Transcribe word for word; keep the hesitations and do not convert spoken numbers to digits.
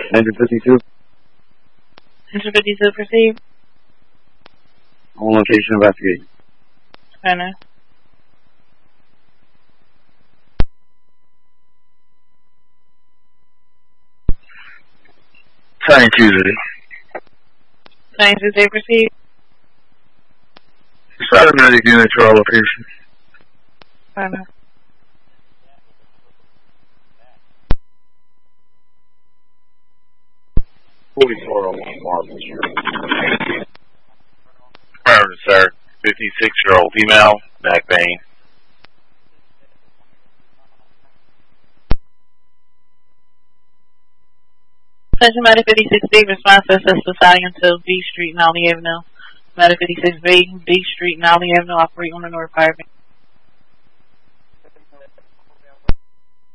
Engine fifty-two. Engine fifty-two, proceed. On location, investigate. Center. Sign Tuesday. Sign Tuesday, proceed. Paramedic unit to our location. Center. forty-four oh one Marble Street. Affirmative, sir. fifty-six-year-old female, back pain. Attention, Matter fifty-six B, response to society until B Street, Nolly Avenue. Matter fifty-six B, B Street, Nolly Avenue, operate on the North Fire.